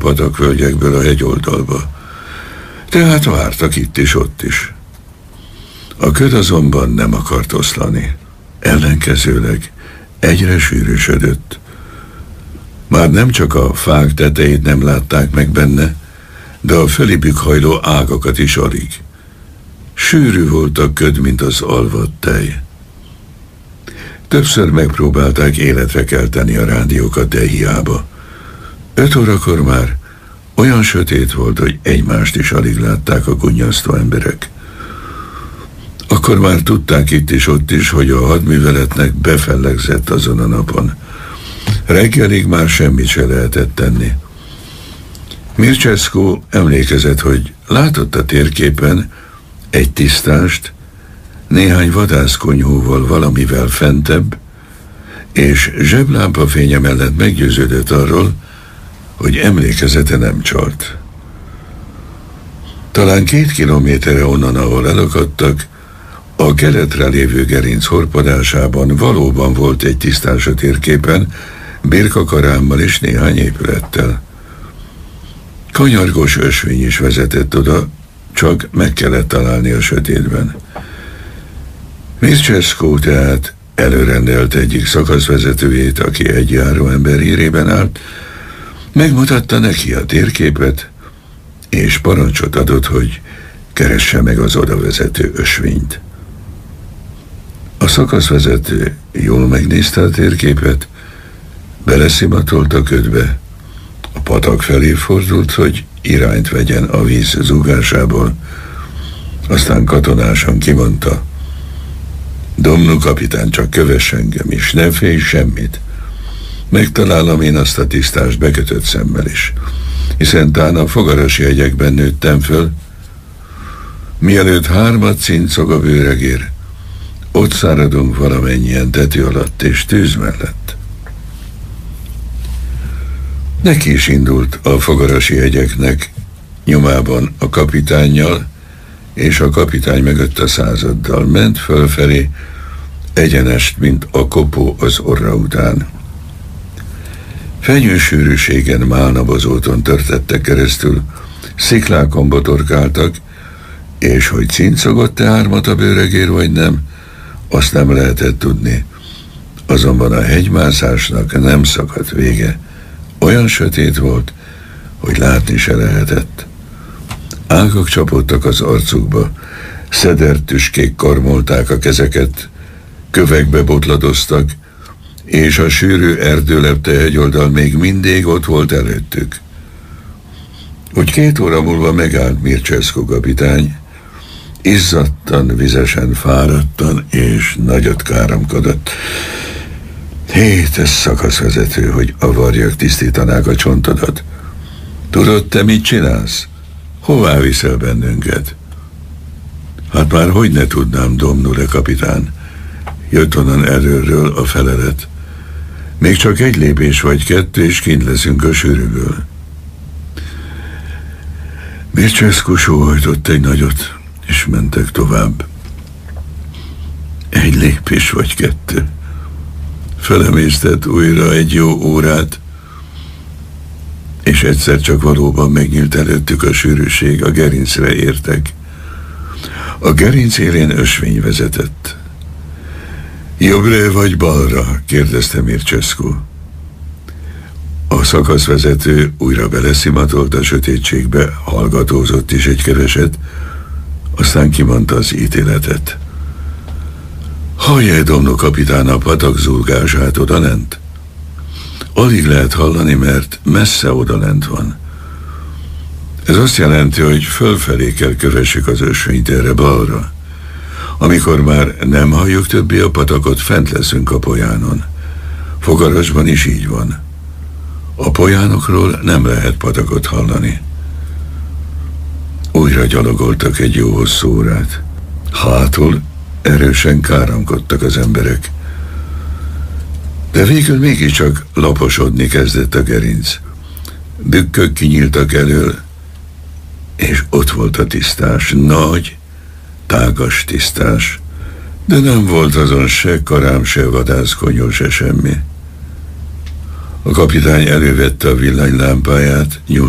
patakvölgyekből a hegyoldalba. Tehát vártak itt is, ott is. A köd azonban nem akart oszlani. Ellenkezőleg egyre sűrűsödött. Már nem csak a fák tetejét nem látták meg benne, de a fölébük hajló ágakat is alig. Sűrű volt a köd, mint az alvadt tej. Többször megpróbálták életre kelteni a rádiókat, de hiába. 5 órakor már olyan sötét volt, hogy egymást is alig látták a gunnyasztó emberek. Akkor már tudták itt is, ott is, hogy a hadműveletnek befellegzett azon a napon. Reggelig már semmit se lehetett tenni. Mircescu emlékezett, hogy látott a térképen egy tisztást, néhány vadászkonyhóval valamivel fentebb, és zseblámpa fénye mellett meggyőződött arról, hogy emlékezete nem csalt. Talán 2 kilométerre onnan, ahol elakadtak, a keletre lévő gerinc horpadásában valóban volt egy tisztás a térképen, birkakarámmal és néhány épülettel. Kanyargós ösvény is vezetett oda, csak meg kellett találni a sötétben. Mircescu tehát előrendelt egyik szakaszvezetőjét, aki egy járóember hírében állt, megmutatta neki a térképet, és parancsot adott, hogy keresse meg az odavezető ösvényt. A szakaszvezető jól megnézte a térképet, beleszimatolt a ködbe, a patak felé fordult, hogy irányt vegyen a víz zúgásából, aztán katonásan kimondta: Domnul kapitán, csak kövess engem is, ne félj semmit. Megtalálom én azt a tisztást bekötött szemmel is, hiszen tán a fogarasi hegyekben nőttem föl. Mielőtt 3 cincog a bőregér, ott száradunk valamennyien tető alatt és tűz mellett. Neki is indult a fogarasi hegyeknek nyomában a kapitánnyal, és a kapitány mögött a századdal ment fölfelé, egyenest, mint a kopó az orra után. Fenyősűrűségen málnabozóton törtettek keresztül, sziklákon botorkáltak, és hogy cincogott-e 3 a bőregér vagy nem, azt nem lehetett tudni. Azonban a hegymászásnak nem szakadt vége. Olyan sötét volt, hogy látni se lehetett. Ágak csapódtak az arcukba, szedertüskék karmolták a kezeket, kövekbe botladoztak, és a sűrű erdőlepte hegyoldal még mindig ott volt előttük. Úgy 2 óra múlva megállt Mircescu kapitány, izzadtan, vizesen, fáradtan, és nagyot káromkodott. Ez szakaszvezető, hogy a varjak tisztítanák a csontodat. Tudod, te mit csinálsz? Hová viszel bennünket? Hát már hogy ne tudnám, domnule kapitán. Jött onnan előről a felelet. Még csak 1 lépés vagy 2, és kint leszünk a sűrűből. Mircescu sóhajtott egy nagyot, és mentek tovább. 1 lépés vagy 2. Felemésztett újra 1 jó órát, és egyszer csak valóban megnyílt előttük a sűrűség, a gerincre értek. A gerinc élén ösvény vezetett. Jobbra vagy balra? Kérdezte Mircescu. A szakaszvezető újra beleszimatolt a sötétségbe, hallgatózott is egy keveset, aztán kimondta az ítéletet. Hallja, domnul kapitán, a patak zúgását odalent? Alig lehet hallani, mert messze odalent van. Ez azt jelenti, hogy fölfelé kell kövessük az ösvényt erre balra. Amikor már nem halljuk többé a patakot, fent leszünk a pojánon. Fogarasban is így van. A polyánokról nem lehet patakot hallani. Újra gyalogoltak egy jó hosszú órát. Hátul erősen káromkodtak az emberek. De végül mégiscsak laposodni kezdett a gerinc. Bükkök kinyíltak elől, és ott volt a tisztás, nagy, tágas tisztás, de nem volt azon se karám, se vadászkonyó, se semmi. A kapitány elővette a villanylámpáját,